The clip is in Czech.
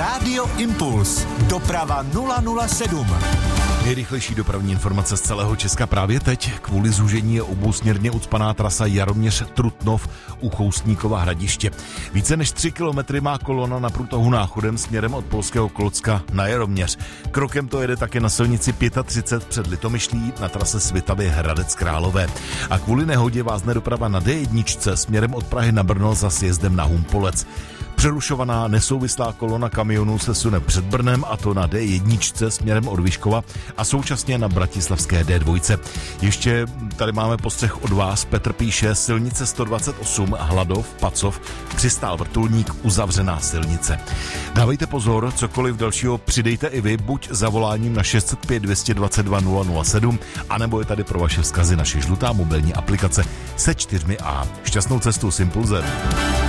Rádio Impuls. Doprava 007. Nejrychlejší dopravní informace z celého Česka právě teď. Kvůli zúžení je obousměrně ucpaná trasa Jaroměř-Trutnov u Choustníkova Hradiště. Více než 3 kilometry má kolona na průtahu Náchodem směrem od Polského Klocka na Jaroměř. Krokem to jede také na silnici 35 před Litomyšlí na trase Svitavy Hradec Králové. A kvůli nehodě vázne doprava na D1 směrem od Prahy na Brno za sjezdem na Humpolec. Přerušovaná nesouvislá kolona kamionů se sune před Brnem, a to na D1 směrem od Vyškova a současně na bratislavské D2. Ještě tady máme postřeh od vás. Petr píše, silnice 128 Hladov, Pacov, přistál vrtulník, uzavřená silnice. Dávejte pozor, cokoliv dalšího přidejte i vy, buď zavoláním na 605 222 007, anebo je tady pro vaše vzkazy naše žlutá mobilní aplikace se 4A. Šťastnou cestu s Impulzem.